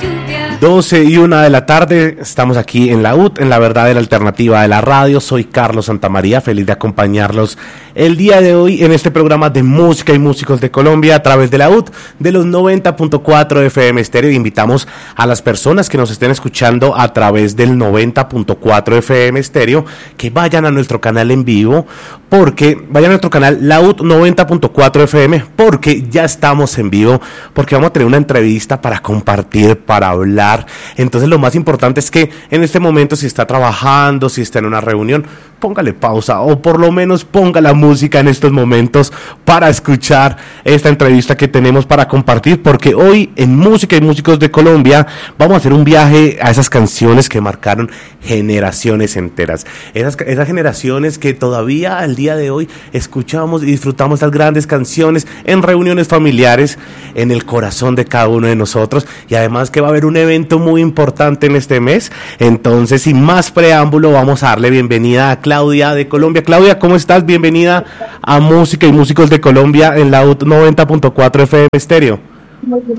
12:01 de la tarde, estamos aquí en la UT, en La Verdad de la Alternativa de la Radio. Soy Carlos Santamaría, feliz de acompañarlos el día de hoy en este programa de música y músicos de Colombia a través de la UT, de los 90.4 FM Estéreo. Invitamos a las personas que nos estén escuchando a través del 90.4 FM Estéreo que vayan a nuestro canal en vivo, porque vayan a nuestro canal la UT 90.4 FM, porque ya estamos en vivo, porque vamos a tener una entrevista para compartir, para hablar. Entonces lo más importante es que en este momento, si está trabajando, si está en una reunión, póngale pausa o por lo menos ponga la música en estos momentos para escuchar esta entrevista que tenemos para compartir, porque hoy en Música y Músicos de Colombia vamos a hacer un viaje a esas canciones que marcaron generaciones enteras, esas generaciones que todavía al día de hoy escuchamos y disfrutamos estas grandes canciones en reuniones familiares, en el corazón de cada uno de nosotros, y además que va a haber un evento muy importante en este mes. Entonces, sin más preámbulo, vamos a darle bienvenida a Claudia de Colombia. Claudia, ¿cómo estás? Bienvenida a Música y Músicos de Colombia en la UT 90.4 FM Estéreo. Muy bien.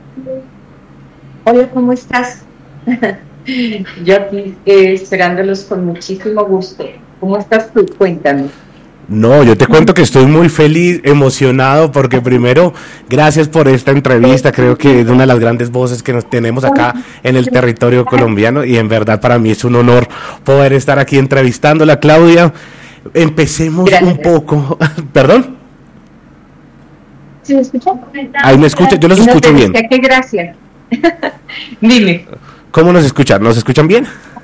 Hola, ¿cómo estás? Yo aquí esperándolos con muchísimo gusto. ¿Cómo estás tú? Cuéntame. No, yo te cuento que estoy muy feliz, emocionado, porque primero, gracias por esta entrevista. Creo que es una de las grandes voces que nos tenemos acá en el territorio colombiano, y en verdad para mí es un honor poder estar aquí entrevistándola, Claudia. Empecemos un poco. ¿Perdón? ¿Sí me escucha? Ahí me escucha, yo los escucho bien. ¡Qué gracia! Dime. ¿Cómo nos escuchan? ¿Nos escuchan bien?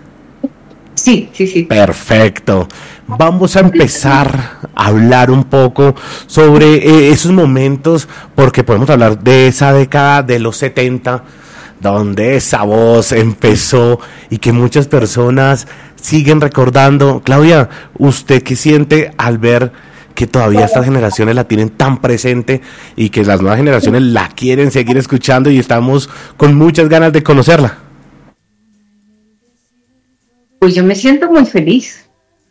Sí. Perfecto. Vamos a empezar a hablar un poco sobre esos momentos, porque podemos hablar de esa década de los 70, donde esa voz empezó y que muchas personas siguen recordando. Claudia, ¿usted qué siente al ver que todavía estas generaciones la tienen tan presente y que las nuevas generaciones la quieren seguir escuchando y estamos con muchas ganas de conocerla? Pues yo me siento muy feliz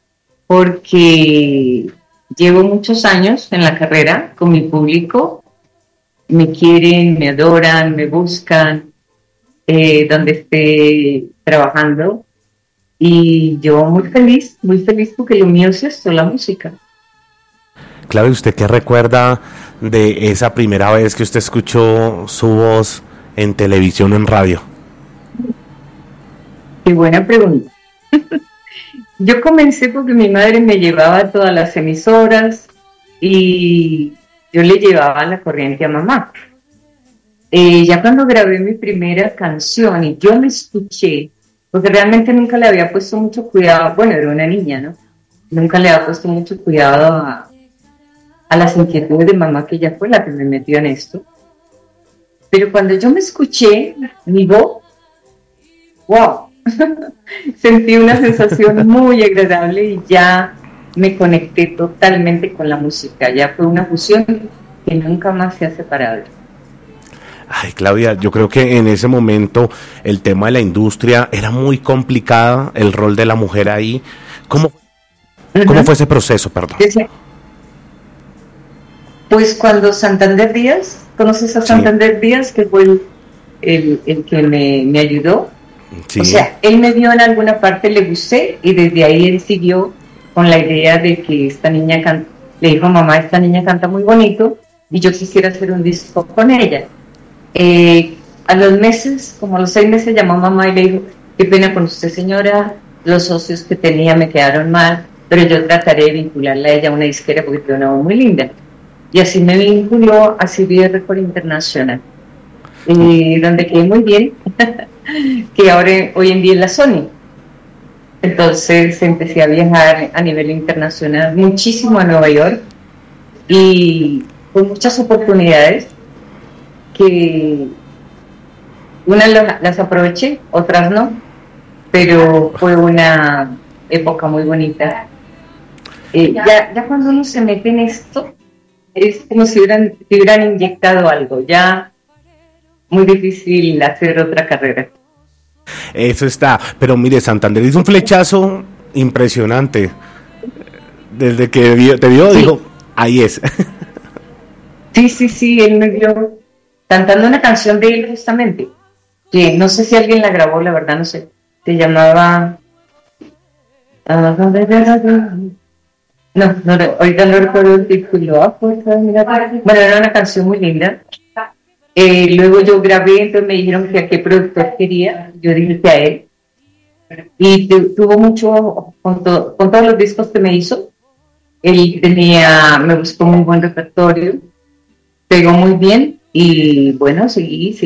porque llevo muchos años en la carrera con mi público, me quieren, me adoran, me buscan donde esté trabajando, y yo muy feliz porque lo mío es esto, la música. Claudia, ¿usted qué recuerda de esa primera vez que usted escuchó su voz en televisión o en radio? Qué buena pregunta. Yo comencé porque mi madre me llevaba a todas las emisoras y yo le llevaba la corriente a mamá. Ya cuando grabé mi primera canción y yo me escuché, porque realmente nunca le había puesto mucho cuidado, bueno, era una niña, ¿no? Nunca le había puesto mucho cuidado a las inquietudes de mamá, que ella fue la que me metió en esto. Pero cuando yo me escuché mi voz, ¡wow! Sentí una sensación muy agradable y ya me conecté totalmente con la música. Ya fue una fusión que nunca más se ha separado. Ay, Claudia, yo creo que en ese momento el tema de la industria era muy complicada, el rol de la mujer ahí. ¿Cómo fue ese proceso, perdón? Pues cuando Santander Díaz, ¿conoces a Santander Díaz? Que fue el que me ayudó. Sí. O sea, él me vio en alguna parte, le gusté, y desde ahí él siguió con la idea de que esta niña canta. Le dijo, mamá, esta niña canta muy bonito y yo quisiera hacer un disco con ella. A los meses, como a los 6 meses, llamó a mamá y le dijo, qué pena con usted, señora, los socios que tenía me quedaron mal, pero yo trataré de vincularla a ella a una disquera porque tiene una voz muy linda. Y así me vinculó a CBS Record International, donde quedé muy bien, que ahora hoy en día es la Sony. Entonces empecé a viajar a nivel internacional muchísimo a Nueva York y con muchas oportunidades que unas las aproveché, otras no, pero fue una época muy bonita. Ya cuando uno se mete en esto es como si hubieran inyectado algo, ya muy difícil hacer otra carrera. Eso está, pero mire, Santander hizo un flechazo impresionante. Desde que te vio, sí. Dijo, ahí es. Sí, él me vio cantando una canción de él justamente. que no sé si alguien la grabó, la verdad no sé, se llamaba... No, ahorita no recuerdo el título. Bueno, era una canción muy linda. Luego yo grabé, entonces me dijeron que a qué productor quería, yo dije que a él. Y tuvo mucho, con todos los discos que me hizo, él me buscó muy buen repertorio, pegó muy bien y bueno, seguí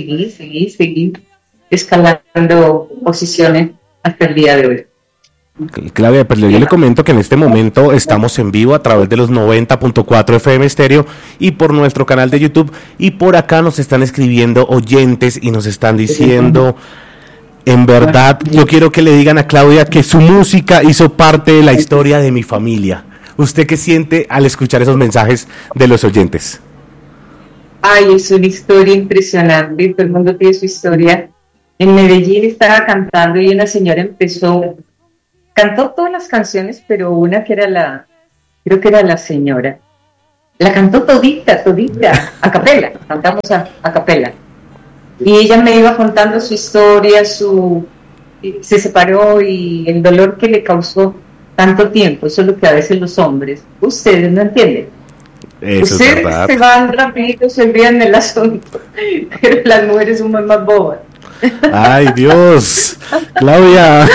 escalando posiciones hasta el día de hoy. Claudia, pues yo le comento que en este momento estamos en vivo a través de los 90.4 FM Estéreo y por nuestro canal de YouTube, y por acá nos están escribiendo oyentes y nos están diciendo, en verdad, yo quiero que le digan a Claudia que su música hizo parte de la historia de mi familia. ¿Usted qué siente al escuchar esos mensajes de los oyentes? Ay, es una historia impresionante, todo el mundo tiene su historia. En Medellín estaba cantando y una señora cantó todas las canciones, pero una que era creo que era la señora, la cantó todita, a capela, cantamos a capela. Y ella me iba contando su historia, se separó y el dolor que le causó tanto tiempo, eso es lo que a veces los hombres, ustedes no entienden. Eso ustedes se van rapidito, se olvidan del asunto, pero las mujeres son más bobas. Ay, Dios, Claudia.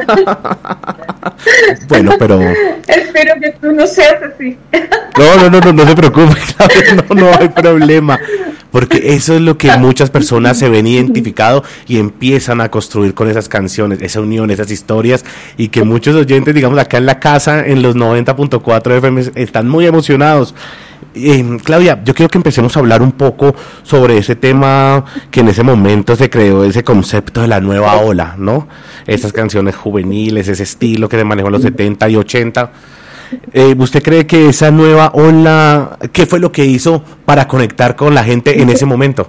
Bueno, pero... Espero que tú no seas así. No se preocupe, Claudia, no hay problema. Porque eso es lo que muchas personas se ven identificado y empiezan a construir con esas canciones, esa unión, esas historias, y que muchos oyentes, digamos, acá en la casa, en los 90.4 FM, están muy emocionados. Claudia, yo quiero que empecemos a hablar un poco sobre ese tema que en ese momento se creó, ese concepto de la nueva ola, ¿no? Esas canciones juveniles, ese estilo que se manejó en los 70 y 80. ¿Usted cree que esa nueva ola, qué fue lo que hizo para conectar con la gente en ese momento?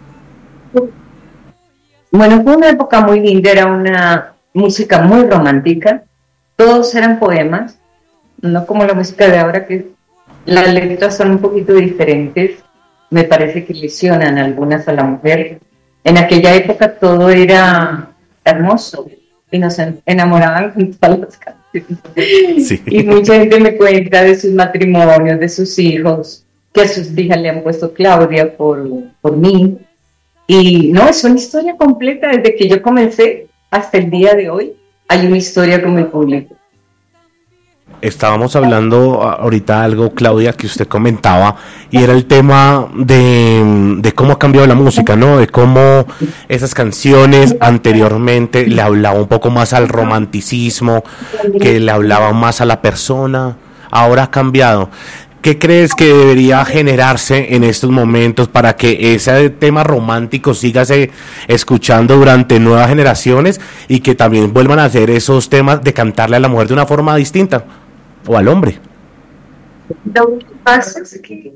Bueno, fue una época muy linda, era una música muy romántica, todos eran poemas, no como la música de ahora que las letras son un poquito diferentes, me parece que lesionan algunas a la mujer. En aquella época todo era hermoso y nos enamoraban con todas las canciones. Sí. Y mucha gente me cuenta de sus matrimonios, de sus hijos, que a sus hijas le han puesto Claudia por mí. Y no, es una historia completa desde que yo comencé hasta el día de hoy. Hay una historia con el público. Estábamos hablando ahorita algo, Claudia, que usted comentaba, y era el tema de cómo ha cambiado la música, ¿no? De cómo esas canciones anteriormente le hablaban un poco más al romanticismo, que le hablaban más a la persona, ahora ha cambiado. ¿Qué crees que debería generarse en estos momentos para que ese tema romántico siga escuchando durante nuevas generaciones y que también vuelvan a hacer esos temas de cantarle a la mujer de una forma distinta o al hombre? Lo que pasa es que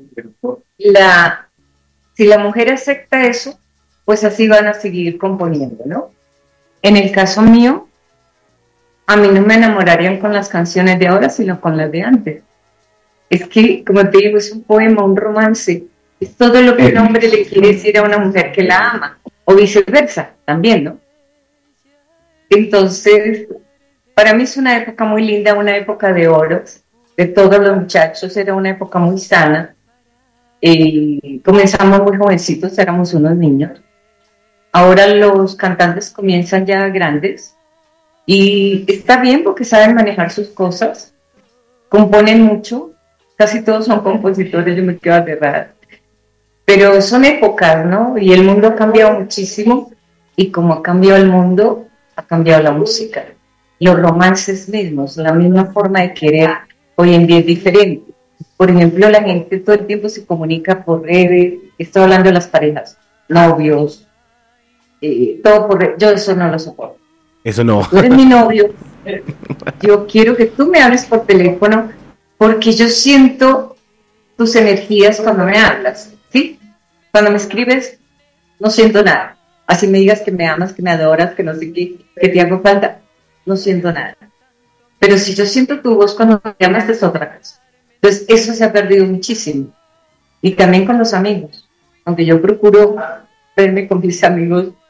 si la mujer acepta eso, pues así van a seguir componiendo, ¿no? En el caso mío, a mí no me enamorarían con las canciones de ahora, sino con las de antes. Es que, como te digo, es un poema, un romance. Es todo lo que un hombre le quiere decir a una mujer que la ama. O viceversa, también, ¿no? Entonces, para mí es una época muy linda, una época de oro, de todos los muchachos. Era una época muy sana. Comenzamos muy jovencitos, éramos unos niños. Ahora los cantantes comienzan ya grandes. Y está bien porque saben manejar sus cosas. Componen mucho. Casi todos son compositores, yo me quedo aterrada. Pero son épocas, ¿no? Y el mundo ha cambiado muchísimo. Y como ha cambiado el mundo, ha cambiado la música. Los romances mismos, la misma forma de querer hoy en día es diferente. Por ejemplo, la gente todo el tiempo se comunica por redes. Estoy hablando de las parejas, novios, todo por redes. Yo eso no lo soporto. Eso no. Tú eres mi novio. Yo quiero que tú me hables por teléfono, porque yo siento tus energías cuando me hablas, ¿sí? Cuando me escribes, no siento nada. Así me digas que me amas, que me adoras, que no sé qué, que te hago falta, no siento nada. Pero si yo siento tu voz cuando me llamas, es otra cosa. Entonces, eso se ha perdido muchísimo. Y también con los amigos. Aunque yo procuro verme con mis amigos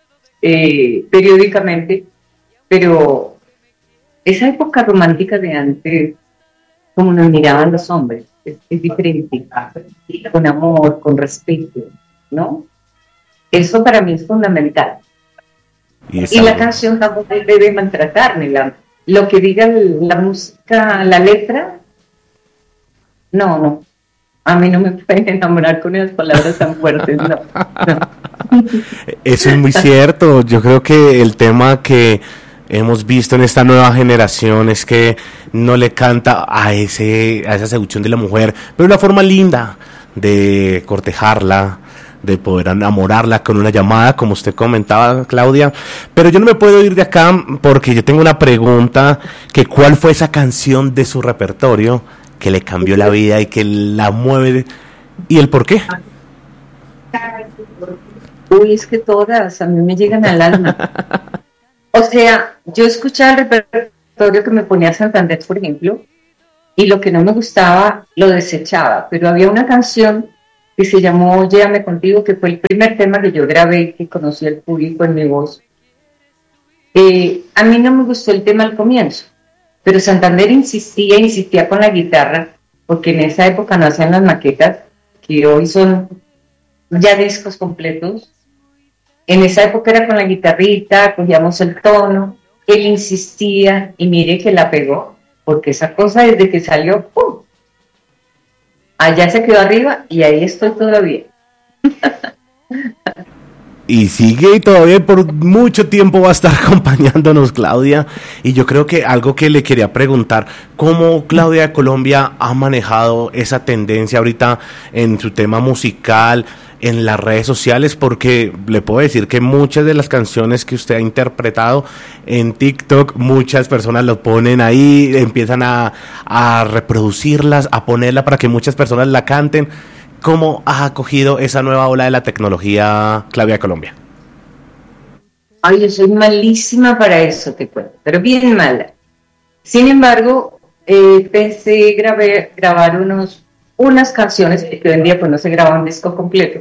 periódicamente, pero esa época romántica de antes, como nos miraban los hombres, es diferente, con amor, con respeto, ¿no? Eso para mí es fundamental. Y la canción tampoco debe maltratarme, lo que diga la música, la letra, no. A mí no me pueden enamorar con esas palabras tan fuertes, no. Eso es muy cierto. Yo creo que el tema que hemos visto en esta nueva generación es que no le canta a esa seducción de la mujer, pero una forma linda de cortejarla, de poder enamorarla con una llamada, como usted comentaba, Claudia. Pero yo no me puedo ir de acá porque yo tengo una pregunta, que ¿cuál fue esa canción de su repertorio que le cambió la vida y que la mueve, y el por qué? Uy, es que todas a mí me llegan al alma. O sea, yo escuchaba el repertorio que me ponía Santander, por ejemplo, y lo que no me gustaba lo desechaba, pero había una canción que se llamó Llévame Contigo, que fue el primer tema que yo grabé, que conocí al público en mi voz. A mí no me gustó el tema al comienzo, pero Santander insistía con la guitarra, porque en esa época no hacían las maquetas, que hoy son ya discos completos. En esa época era con la guitarrita, cogíamos el tono, él insistía, y mire que la pegó, porque esa cosa desde que salió, ¡pum!, allá se quedó arriba, y ahí estoy todavía. Y sigue, y todavía por mucho tiempo va a estar acompañándonos, Claudia. Y yo creo que algo que le quería preguntar, ¿cómo Claudia de Colombia ha manejado esa tendencia ahorita en su tema musical, en las redes sociales? Porque le puedo decir que muchas de las canciones que usted ha interpretado en TikTok, muchas personas lo ponen ahí, empiezan a reproducirlas, a ponerla para que muchas personas la canten. ¿Cómo ha acogido esa nueva ola de la tecnología, Claudia de Colombia? Ay, yo soy malísima para eso, te cuento, pero bien mala. Sin embargo, pensé grabar unas canciones, que hoy en día pues no se graba un disco completo.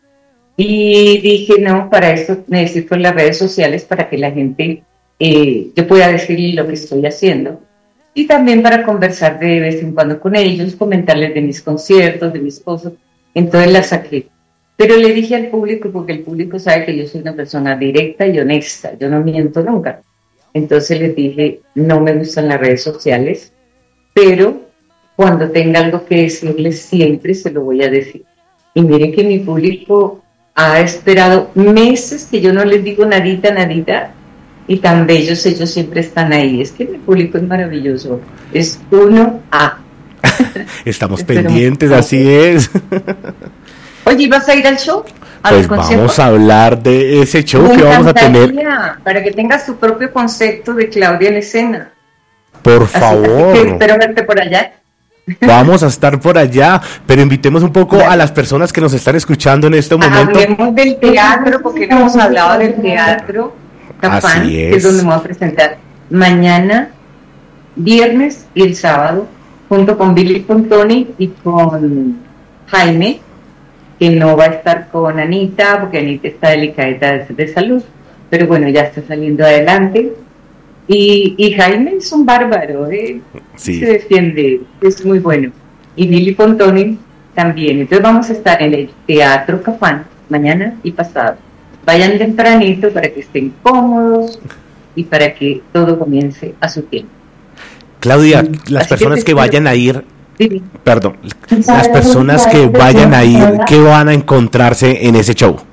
Y dije, no, para eso necesito las redes sociales para que la gente, yo pueda decirle lo que estoy haciendo. Y también para conversar de vez en cuando con ellos, comentarles de mis conciertos, de mis cosas. Entonces la saqué. Pero le dije al público, porque el público sabe que yo soy una persona directa y honesta, yo no miento nunca. Entonces les dije, no me gustan las redes sociales, pero cuando tenga algo que decirles siempre se lo voy a decir. Y miren que mi público ha esperado meses que yo no les digo nadita, y tan bellos ellos siempre están ahí. Es que mi público es maravilloso, es 1A. Estamos pendientes, así es. Oye, ¿vas a ir al show? Pues vamos a hablar de ese show que vamos a tener. Para que tengas tu propio concepto de Claudia en escena. Por favor. Así que espero verte por allá. Vamos a estar por allá, pero invitemos un poco a las personas que nos están escuchando en este momento. Hablemos del teatro, porque no hemos hablado del teatro Cafán, que es donde me voy a presentar mañana, viernes y el sábado, junto con Billy, con Tony y con Jaime, que no va a estar con Anita, porque Anita está delicadita de salud, pero bueno, ya está saliendo adelante. Y Jaime es un bárbaro, sí. Se defiende, es muy bueno. Y Billy Pontoni también. Entonces vamos a estar en el Teatro Cafán mañana y pasado. Vayan tempranito para que estén cómodos y para que todo comience a su tiempo. Claudia, las personas que vayan a ir, perdón, las personas que vayan a ir, ¿qué van a encontrarse en ese show?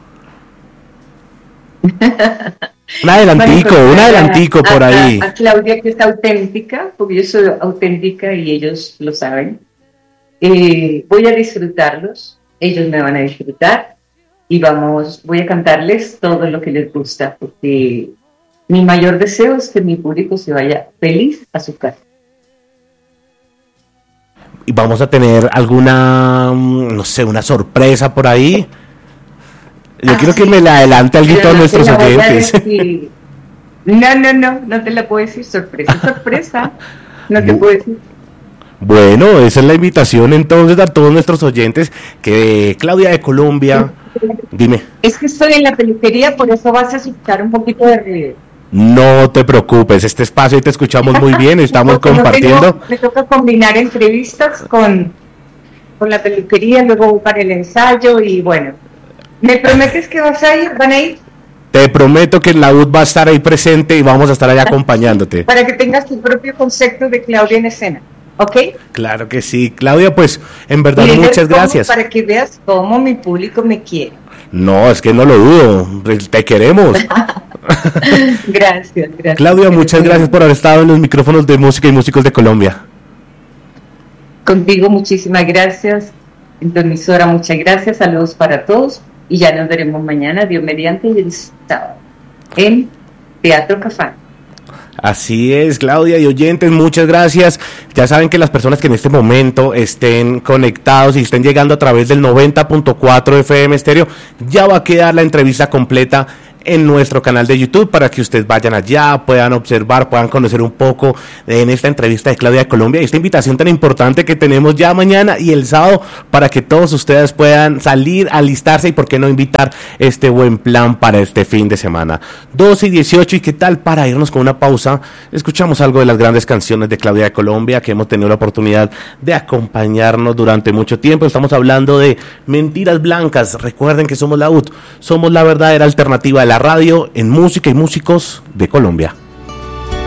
Un adelantico por ahí. A Claudia, que es auténtica, porque yo soy auténtica y ellos lo saben. Voy a disfrutarlos, ellos me van a disfrutar y voy a cantarles todo lo que les gusta, porque mi mayor deseo es que mi público se vaya feliz a su casa. ¿Y vamos a tener alguna, no sé, una sorpresa por ahí? Yo quiero que me la adelante algo a nuestros oyentes. No te la puedo decir. Sorpresa. No te puedo decir. Bueno, esa es la invitación entonces a todos nuestros oyentes, que Claudia de Colombia Dime. Es que estoy en la peluquería, por eso vas a escuchar un poquito de ruido. No te preocupes, este espacio te escuchamos muy bien, estamos compartiendo. Me toca combinar entrevistas con la peluquería, luego para el ensayo y bueno. ¿Me prometes que van a ir? Te prometo que la UT va a estar ahí presente y vamos a estar ahí acompañándote. Para que tengas tu propio concepto de Claudia en escena, ¿ok? Claro que sí. Claudia, pues, en verdad, muchas gracias. Para que veas cómo mi público me quiere. No, es que no lo dudo, te queremos. Gracias. Claudia, muchas gracias por haber estado en los micrófonos de Música y Músicos de Colombia. Contigo, muchísimas gracias. En tu emisora, muchas gracias. Saludos para todos. Y ya nos veremos mañana, Dios mediante, y el sábado en Teatro Cafán. Así es, Claudia y oyentes, muchas gracias. Ya saben que las personas que en este momento estén conectados y estén llegando a través del 90.4 FM Estéreo, ya va a quedar la entrevista completa en nuestro canal de YouTube para que ustedes vayan allá, puedan observar, puedan conocer un poco en esta entrevista de Claudia de Colombia y esta invitación tan importante que tenemos ya mañana y el sábado para que todos ustedes puedan salir, alistarse y por qué no invitar este buen plan para este fin de semana. 2:18 y qué tal para irnos con una pausa, escuchamos algo de las grandes canciones de Claudia de Colombia que hemos tenido la oportunidad de acompañarnos durante mucho tiempo. Estamos hablando de Mentiras Blancas. Recuerden que somos la UT, somos la verdadera alternativa de la radio en Música y Músicos de Colombia.